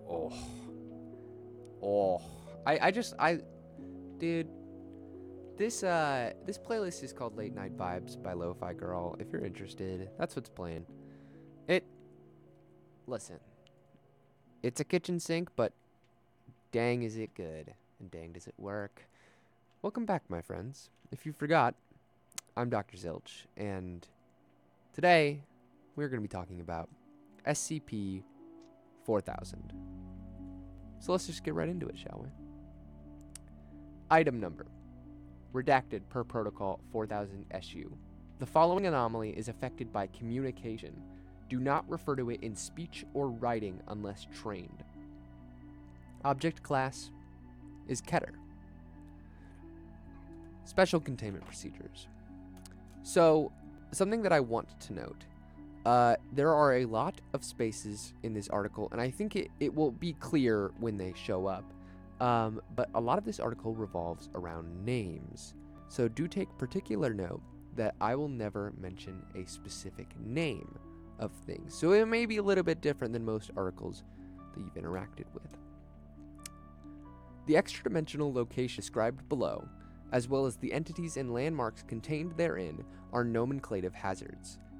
Oh, oh. Dude, this playlist is called Late Night Vibes by Lo-Fi Girl. If you're interested, that's what's playing. It, listen, it's a kitchen sink, but dang is it good, and dang does it work. Welcome back, my friends. If you forgot, I'm Dr. Zilch, and today we're going to be talking about SCP 4000. So let's just get right into it, shall we? Item number: redacted per protocol 4000 SU. The following anomaly is affected by communication. Do not refer to it in speech or writing unless trained. Object class is Keter. Special containment procedures. So, something that I want to note. There are a lot of spaces in this article, and I think it will be clear when they show up. But a lot of this article revolves around names. So do take particular note that I will never mention a specific name of things. So it may be a little bit different than most articles that you've interacted with. The extra-dimensional location described below, as well as the entities and landmarks contained therein, are nomenclative hazards.